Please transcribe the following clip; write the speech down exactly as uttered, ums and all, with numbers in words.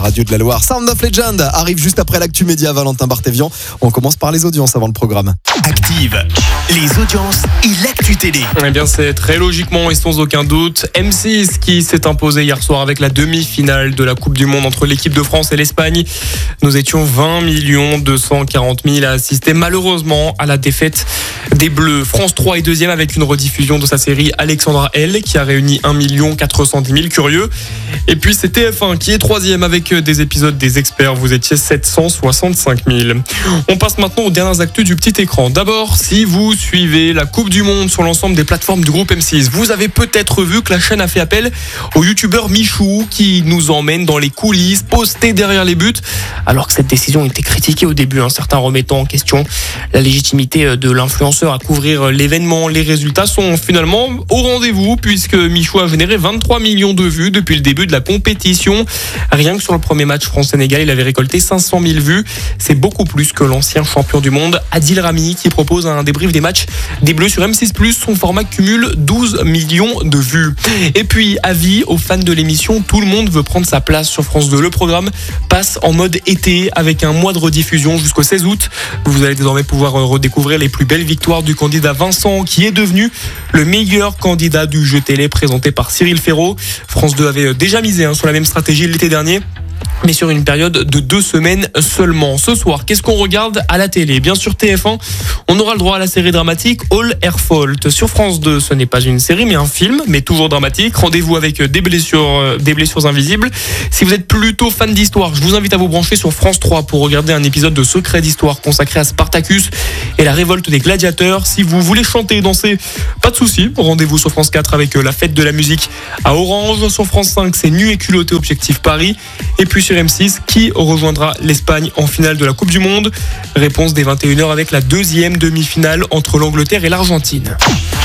radio de la Loire. Sound of Legend arrive juste après l'actu média. Valentin Barthévian. On commence par les audiences avant le programme. Active, les audiences et l'actu télé. Eh bien, c'est très logiquement et sans aucun doute M six qui s'est imposé hier soir avec la demi-finale de la Coupe du Monde entre l'équipe de France et l'Espagne. Nous étions vingt millions deux cent quarante mille à assister malheureusement à la défaite des Bleus. France trois est deuxième avec une rediffusion de sa série Alexandra L qui a réuni un million quatre cent dix mille curieux. Et puis c'est T F un qui est troisième avec des épisodes des experts. Vous étiez sept cent soixante-cinq mille. On passe maintenant aux dernières actus du petit écran. D'abord, si vous suivez la Coupe du Monde sur l'ensemble des plateformes du groupe M six, vous avez peut-être vu que la chaîne a fait appel au youtubeur Michou qui nous emmène dans les coulisses, posté derrière les buts. Alors que cette décision était critiquée au début, hein, certains remettant en question la légitimité de l'influenceur à couvrir l'événement. Les résultats sont finalement au rendez-vous puisque Michou a généré vingt-trois millions de vues depuis le début de la compétition. Rien que sur le premier match France-Sénégal, il avait récolté cinq cent mille vues. C'est beaucoup plus que l'ancien champion du monde Adil Rami qui propose un débrief des matchs des Bleus sur M six plus. Son format cumule douze millions de vues. Et puis, avis aux fans de l'émission, tout le monde veut prendre sa place sur France deux. Le programme passe en mode été avec un mois de rediffusion jusqu'au seize août. Vous allez désormais pouvoir redécouvrir les plus belles victoires du candidat Vincent qui est devenu le meilleur candidat du jeu télé présenté par Cyril Ferraud. France deux avait déjà misé hein, sur la même stratégie l'été dernier, mais sur une période de deux semaines seulement. Ce soir, qu'est-ce qu'on regarde à la télé ? Bien sûr T F un, on aura le droit à la série dramatique All Air Fault. Sur France deux, ce n'est pas une série mais un film, mais toujours dramatique. Rendez-vous avec des blessures, des blessures invisibles. Si vous êtes plutôt fan d'histoire, je vous invite à vous brancher sur France trois pour regarder un épisode de Secret d'Histoire consacré à Spartacus et la révolte des gladiateurs. Si vous voulez chanter et danser, pas de souci. Rendez-vous sur France quatre avec la fête de la musique à Orange. Sur France cinq, c'est Nu et culotté Objectif Paris. Et puis sur M six, qui rejoindra l'Espagne en finale de la Coupe du Monde ? Réponse dès vingt et une heures avec la deuxième demi-finale entre l'Angleterre et l'Argentine.